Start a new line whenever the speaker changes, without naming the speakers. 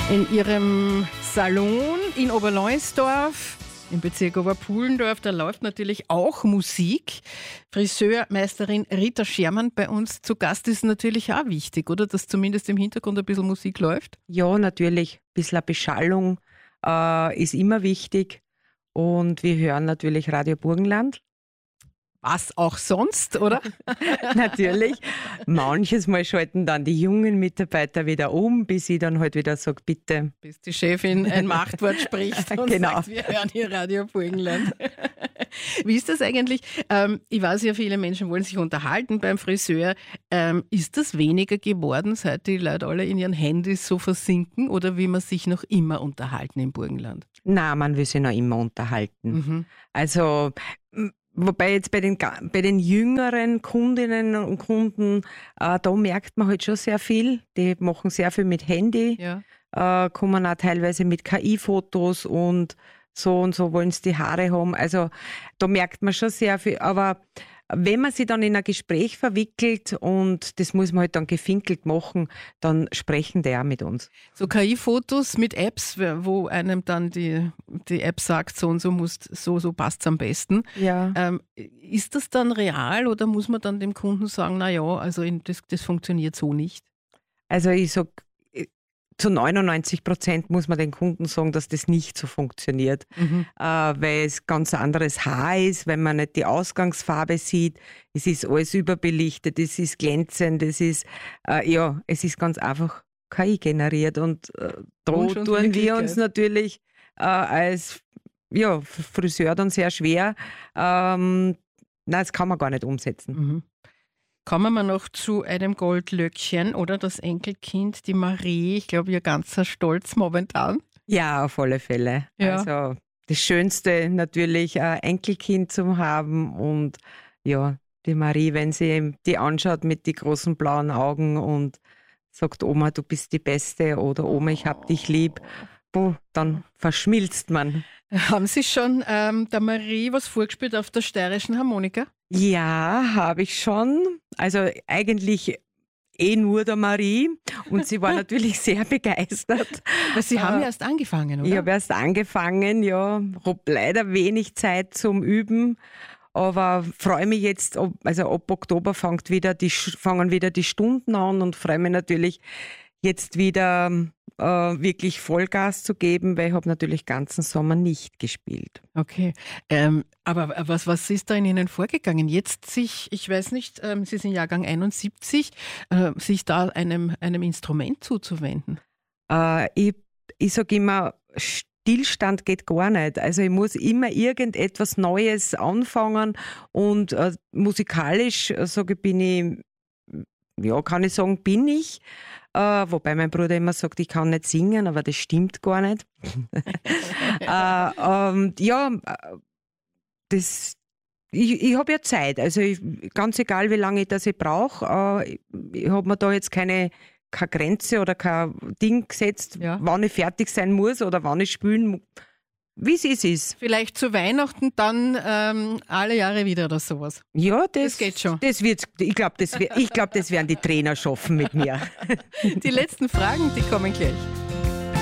In ihrem Salon in Oberleusdorf, im Bezirk Oberpullendorf, da läuft natürlich auch Musik. Friseurmeisterin Rita Schermann bei uns zu Gast ist natürlich auch wichtig, oder? Dass zumindest im Hintergrund ein bisschen Musik läuft?
Ja, natürlich. Ein bisschen Beschallung ist immer wichtig. Und wir hören natürlich Radio Burgenland.
Was auch sonst, oder?
Natürlich. Manches Mal schalten dann die jungen Mitarbeiter wieder um, bis ich dann halt wieder sage, bitte.
Bis die Chefin ein Machtwort spricht und
Genau.
sagt, wir hören hier Radio Burgenland. Wie ist das eigentlich? Ich weiß ja, viele Menschen wollen sich unterhalten beim Friseur. Ist das weniger geworden, seit die Leute alle in ihren Handys so versinken, oder will man sich noch immer unterhalten im Burgenland?
Nein, man will sich noch immer unterhalten.
Mhm.
Also, wobei jetzt bei den jüngeren Kundinnen und Kunden, da merkt man halt schon sehr viel. Die machen sehr viel mit Handy, kommen auch teilweise mit KI-Fotos und so wollen sie die Haare haben. Also da merkt man schon sehr viel. Aber wenn man sich dann in ein Gespräch verwickelt und das muss man halt dann gefinkelt machen, dann sprechen die auch mit uns.
So KI-Fotos mit Apps, wo einem dann die App sagt, so und so so passt es am besten.
Ja.
Ist das dann real oder muss man dann dem Kunden sagen, naja, also das funktioniert so nicht?
Also ich sage, zu 99% muss man den Kunden sagen, dass das nicht so funktioniert, weil es ganz anderes Haar ist, wenn man nicht die Ausgangsfarbe sieht. Es ist alles überbelichtet, es ist glänzend, es ist ganz einfach KI generiert und da tun wir uns natürlich als Friseur dann sehr schwer. Das kann man gar nicht umsetzen.
Mhm. Kommen wir noch zu einem Goldlöckchen, oder das Enkelkind, die Marie, ich glaube, ihr ganzer Stolz momentan.
Ja, auf alle Fälle.
Ja.
Also das Schönste natürlich, ein Enkelkind zu haben und ja, die Marie, wenn sie die anschaut mit den großen blauen Augen und sagt, Oma, du bist die Beste oder Oma, ich hab dich lieb, dann verschmilzt man.
Haben Sie schon der Marie was vorgespielt auf der steirischen Harmonika?
Ja, habe ich schon. Also eigentlich nur der Marie und sie war natürlich sehr begeistert.
Weil Sie haben ja erst angefangen, oder?
Ich habe erst angefangen, ja, habe leider wenig Zeit zum Üben, aber freue mich jetzt, ab Oktober fangen wieder die Stunden an und freue mich natürlich jetzt wieder wirklich Vollgas zu geben, weil ich habe natürlich ganzen Sommer nicht gespielt.
Okay, aber was ist da in Ihnen vorgegangen? Jetzt ich weiß nicht, Sie sind Jahrgang 71, sich da einem Instrument zuzuwenden?
Ich sage immer, Stillstand geht gar nicht. Also ich muss immer irgendetwas Neues anfangen und musikalisch, bin ich. Wobei mein Bruder immer sagt, ich kann nicht singen, aber das stimmt gar nicht. Ich habe ja Zeit. Also ganz egal, wie lange ich das brauche, ich habe mir da jetzt keine Grenze oder kein Ding gesetzt, wann ich fertig sein muss oder wann ich spielen muss. Wie es ist.
Vielleicht zu Weihnachten dann alle Jahre wieder oder sowas.
Ja,
das geht schon.
Ich glaube, das werden die Trainer schaffen mit mir.
Die letzten Fragen, die kommen gleich.